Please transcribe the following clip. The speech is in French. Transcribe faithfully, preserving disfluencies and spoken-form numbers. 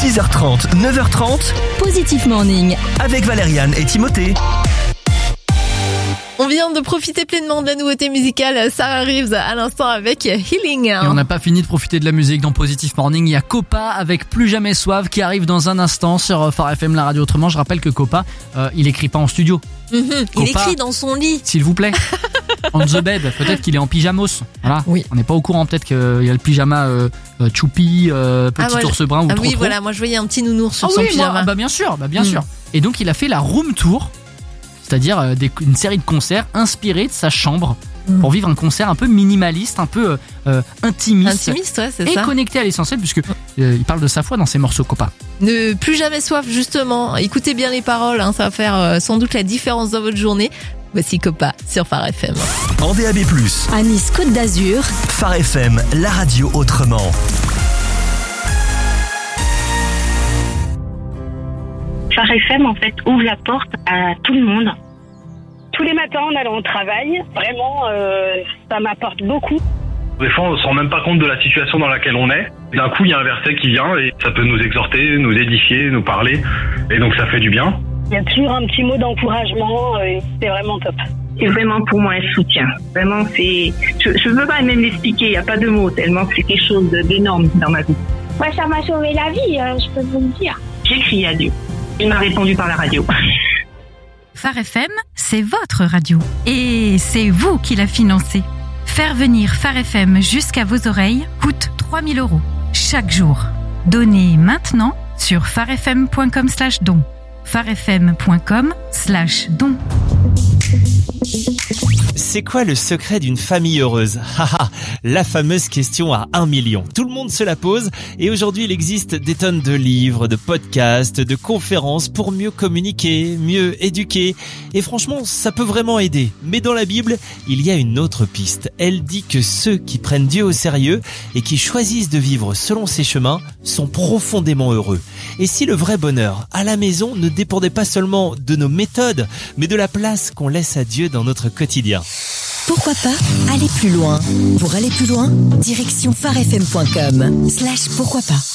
six heures trente, neuf heures trente, Positif Morning. avec Valériane et Timothée. On vient de profiter pleinement de la nouveauté musicale Sarah Reeves à l'instant avec Healing. Et on n'a pas fini de profiter de la musique dans Positif Morning. Il y a Copa avec Plus Jamais Soif qui arrive dans un instant sur Phare F M, la radio autrement. Je rappelle que Copa, euh, il écrit pas en studio. Mm-hmm. Il écrit dans son lit. S'il vous plaît. On the bed. Peut-être qu'il est en pyjamos. Voilà. Oui. On n'est pas au courant. Peut-être qu'il y a le pyjama euh, euh, Choupi, euh, petit Ah, moi, ours brun ou Ah trop oui, trop. voilà, moi je voyais un petit nounours sur Ah son oui, pyjama. moi, bah bien sûr, bah bien Mm. sûr. Et donc il a fait la room tour, c'est-à-dire euh, des, une série de concerts inspirés de sa chambre Mm. pour vivre un concert un peu minimaliste, un peu euh, intimiste, Intimiste, ouais, c'est et ça. connecté à l'essentiel, puisque euh, il parle de sa foi dans ses morceaux Copa. Ne plus jamais soif, justement. Écoutez bien les paroles, hein, ça va faire euh, sans doute la différence dans votre journée. Voici Copa sur Phare F M. En D A B plus, À Nice Côte d'Azur, Phare F M, la radio autrement. Phare F M, en fait, ouvre la porte à tout le monde. Tous les matins en allant au travail, vraiment, euh, ça m'apporte beaucoup. Des fois, on se rend même pas compte de la situation dans laquelle on est. D'un coup, il y a un verset qui vient et ça peut nous exhorter, nous édifier, nous parler. Et donc, ça fait du bien. Il y a toujours un petit mot d'encouragement et c'est vraiment top. C'est vraiment pour moi un soutien. Vraiment, c'est, je, je veux pas même l'expliquer, il n'y a pas de mots, tellement c'est quelque chose d'énorme dans ma vie. Moi, ça m'a sauvé la vie, euh, je peux vous le dire. J'ai crié à Dieu. Il m'a répondu par la radio. Phare F M, c'est votre radio. Et c'est vous qui la financez. Faire venir Phare F M jusqu'à vos oreilles coûte trois mille euros chaque jour. Donnez maintenant sur pharefm.com slash don. pharefm.com slash don. C'est quoi le secret d'une famille heureuse? Haha, la fameuse question à un million. Tout le monde se la pose et aujourd'hui il existe des tonnes de livres, de podcasts, de conférences pour mieux communiquer, mieux éduquer. Et franchement, ça peut vraiment aider. Mais dans la Bible, il y a une autre piste. Elle dit que ceux qui prennent Dieu au sérieux et qui choisissent de vivre selon ses chemins sont profondément heureux. Et si le vrai bonheur à la maison ne dépendait pas seulement de nos méthodes, mais de la place qu'on laisse à Dieu dans notre quotidien? pourquoi pas aller plus loin? Pour aller plus loin, direction pharefm.com slash pourquoi pas.